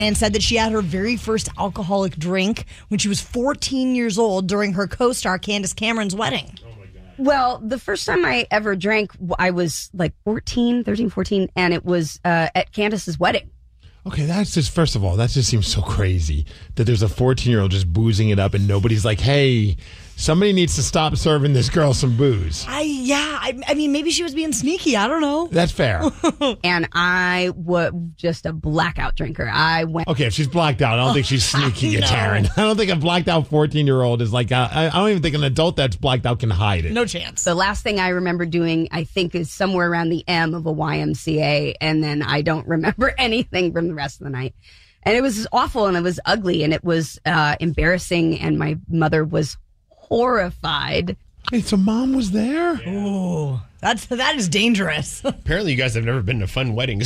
and said that she had her very first alcoholic drink when she was 14 years old during her co-star Candace Cameron's wedding. Well, the first time I ever drank, I was like 13, and it was at Candace's wedding. Okay, that's just, first of all, that just seems so crazy that there's a 14-year-old just boozing it up and nobody's like, hey, somebody needs to stop serving this girl some booze. I mean, maybe she was being sneaky. I don't know. That's fair. And I was just a blackout drinker. I went. Okay, if she's blacked out, I don't think she's sneaking it, Taryn. I don't think a blacked out 14-year-old is like, I don't even think an adult that's blacked out can hide it. No chance. The last thing I remember doing, I think, is somewhere around the M of a YMCA. And then I don't remember anything from the rest of the night. And it was awful and it was ugly and it was embarrassing. And my mother was horrified. Hey, so mom was there? Oh, that is dangerous. Apparently, you guys have never been to fun weddings.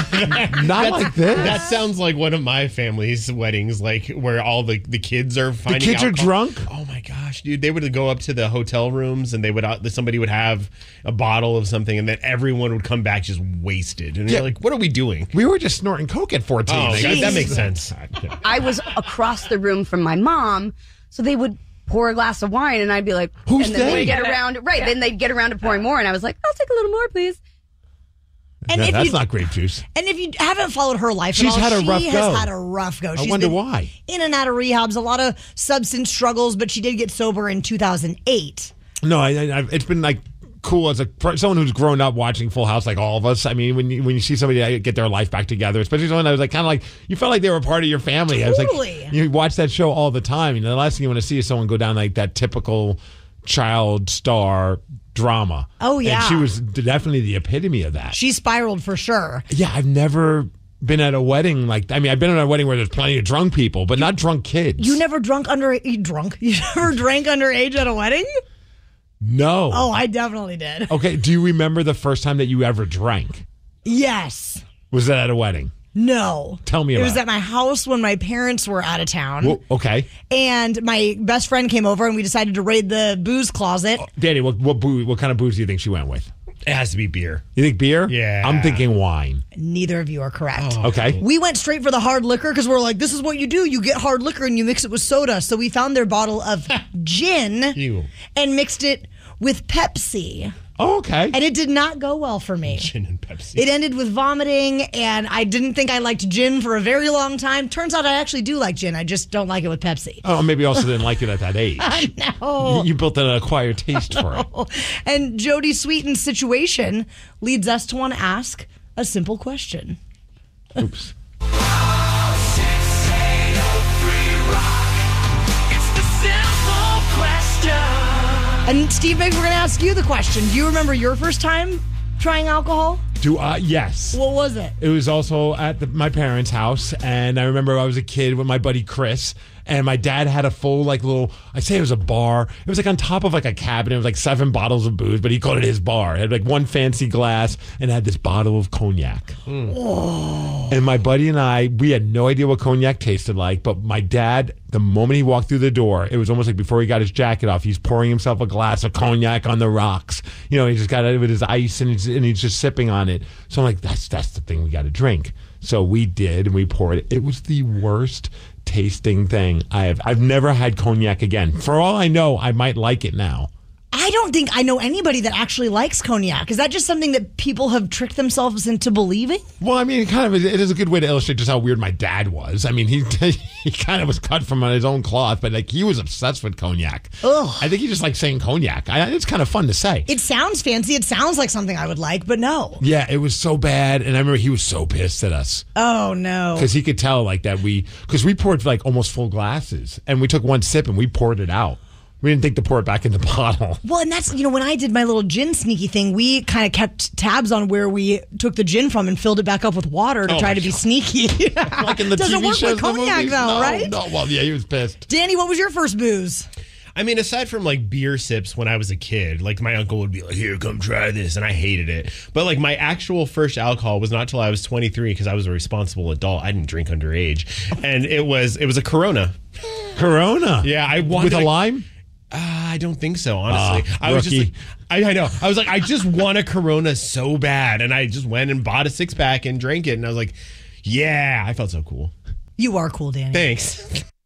Not like this. That sounds like one of my family's weddings, like where all the kids are finding The kids alcohol. are drunk? Oh my gosh, dude! They would go up to the hotel rooms and they would somebody would have a bottle of something, and then everyone would come back just wasted. And you're like, "What are we doing?" We were just snorting coke at 14. Oh, that makes sense. I was across the room from my mom, so they would pour a glass of wine, and I'd be like, Who's and then they? they'd get around, right? Then they'd get around to pouring more, and I was like, I'll take a little more, please. And if that's you- not grape juice. And if you haven't followed her life She's at all, had a rough she go. has had a rough go. I She's wonder been why. In and out of rehabs, a lot of substance struggles, but she did get sober in 2008. No, it's been like cool as someone who's grown up watching Full House, like all of us. I mean, when you see somebody get their life back together, especially someone that was like kind of like you felt like they were part of your family. I was Totally. like, you watch that show all the time. You know, the last thing you want to see is someone go down like that typical child star drama. Oh, yeah. And she was definitely the epitome of that. She spiraled for sure. Yeah, I've never been at a wedding like. I mean, I've been at a wedding where there's plenty of drunk people, but not drunk kids. You never You never drank underage at a wedding? No. Oh, I definitely did. Okay. Do you remember the first time that you ever drank? Yes. Was that at a wedding? No. Tell me It about was it. at my house when my parents were out of town. Well, okay. And my best friend came over and we decided to raid the booze closet. Danny, what kind of booze do you think she went with? It has to be beer. You think beer? Yeah. I'm thinking wine. Neither of you are correct. Okay. We went straight for the hard liquor because we're like, this is what you do. You get hard liquor and you mix it with soda. So we found their bottle of gin Ew. and mixed it with Pepsi. Oh, okay. And it did not go well for me. Gin and Pepsi. It ended with vomiting, and I didn't think I liked gin for a very long time. Turns out I actually do like gin. I just don't like it with Pepsi. Oh, maybe also didn't like it at that age. No. You built an acquired taste for it. And Jody Sweeten's situation leads us to want to ask a simple question. Oops. And Steve, maybe we're going to ask you the question. Do you remember your first time trying alcohol? Yes. What was it? It was also at my parents' house, and I remember I was a kid with my buddy Chris, and my dad had a full, like, little, I say it was a bar. It was, like, on top of, like, a cabinet. It was, like, 7 bottles of booze, but he called it his bar. It had, like, one fancy glass, and it had this bottle of cognac. Oh. And my buddy and I, we had no idea what cognac tasted like, but my dad, the moment he walked through the door, it was almost like before he got his jacket off, he's pouring himself a glass of cognac on the rocks. You know, he just got it with his ice, and he's just sipping on it. So I'm like, that's the thing we got to drink. So we did, and we poured it. It was the worst tasting thing I've never had cognac again. For all I know, I might like it now. I don't think I know anybody that actually likes cognac. Is that just something that people have tricked themselves into believing? Well, I mean, it is a good way to illustrate just how weird my dad was. I mean, he kind of was cut from his own cloth, but like he was obsessed with cognac. Ugh. I think he just liked saying cognac. It's kind of fun to say. It sounds fancy. It sounds like something I would like, but no. Yeah, it was so bad, and I remember he was so pissed at us. Oh, no. Because he could tell like that because we poured like almost full glasses, and we took one sip and we poured it out. We didn't think to pour it back in the bottle. Well, and that's, when I did my little gin sneaky thing, we kind of kept tabs on where we took the gin from and filled it back up with water to try to be sneaky. Like in the Doesn't TV work shows, with cognac, movies. though, No, right? No, well, yeah, he was pissed. Danny, what was your first booze? I mean, aside from like beer sips when I was a kid, like my uncle would be like, here, come try this. And I hated it. But like my actual first alcohol was not till I was 23 because I was a responsible adult. I didn't drink underage. And it was a Corona. Corona? Yeah, I wanted With a lime? I don't think so, honestly. I was rookie. just like, I know. I was like, I just want a Corona so bad. And I just went and bought a 6-pack and drank it. And I was like, yeah, I felt so cool. You are cool, Danny. Thanks.